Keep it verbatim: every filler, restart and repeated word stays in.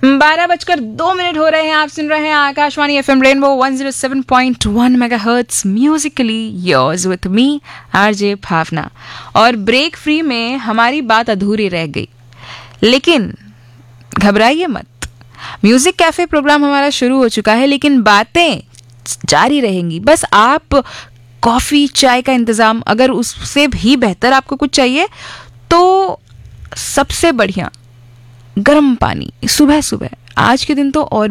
बारह बजकर दो मिनट हो रहे हैं। आप सुन रहे हैं Akashvani FM rainbow one zero seven point one megahertz, Musically yours with me RJ भावना। और ब्रेक फ्री में हमारी बात अधूरी रह गई, लेकिन घबराइए मत, म्यूजिक कैफे प्रोग्राम हमारा शुरू हो चुका है, लेकिन बातें जारी रहेंगी। बस आप कॉफी चाय का इंतजाम, अगर उससे भी बेहतर आपको कुछ चाहिए तो सबसे बढ़िया गर्म पानी सुबह सुबह, आज के दिन तो और